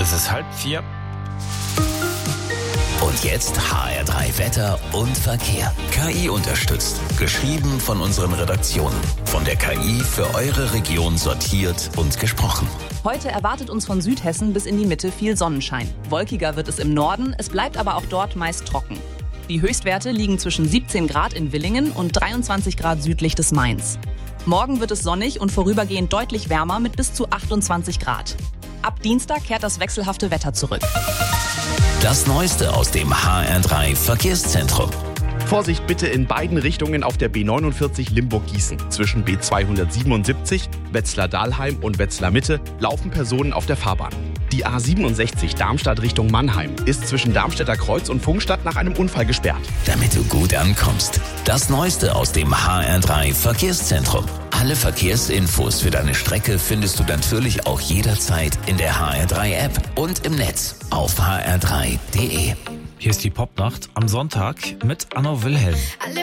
Es ist 3:30. Und jetzt HR3 Wetter und Verkehr. KI unterstützt. Geschrieben von unseren Redaktionen. Von der KI für eure Region sortiert und gesprochen. Heute erwartet uns von Südhessen bis in die Mitte viel Sonnenschein. Wolkiger wird es im Norden, es bleibt aber auch dort meist trocken. Die Höchstwerte liegen zwischen 17 Grad in Villingen und 23 Grad südlich des Mains. Morgen wird es sonnig und vorübergehend deutlich wärmer mit bis zu 28 Grad. Ab Dienstag kehrt das wechselhafte Wetter zurück. Das Neueste aus dem HR3 Verkehrszentrum. Vorsicht bitte in beiden Richtungen auf der B49 Limburg-Gießen. Zwischen B277, Wetzlar-Dahlheim und Wetzlar-Mitte laufen Personen auf der Fahrbahn. Die A67 Darmstadt Richtung Mannheim ist zwischen Darmstädter Kreuz und Funkstadt nach einem Unfall gesperrt. Damit du gut ankommst. Das Neueste aus dem HR3 Verkehrszentrum. Alle Verkehrsinfos für deine Strecke findest du natürlich auch jederzeit in der HR3-App und im Netz auf hr3.de. Hier ist die Popnacht am Sonntag mit Anna Wilhelm.